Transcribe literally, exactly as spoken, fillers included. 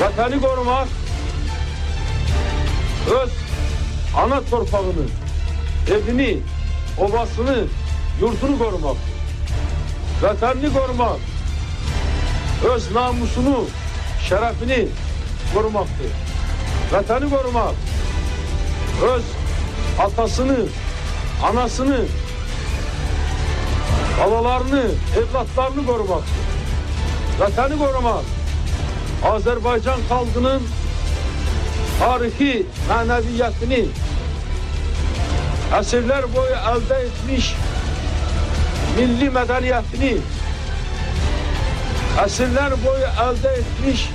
Vətəni qorumaq, öz ana torpağını, evini, obasını, yurdunu qorumaqdır. Vətənini qorumaq, öz namusunu, şərəfini qorumaqdır. Vətəni qorumaq, öz atasını, anasını, babalarını, evlatlarını qorumaqdır. Vətəni qorumaq, Azərbaycan xalqının tarixi mənəviyyətini əsrlər boyu əldə etmiş milli mədəniyyətini əsrlər boyu əldə etmiş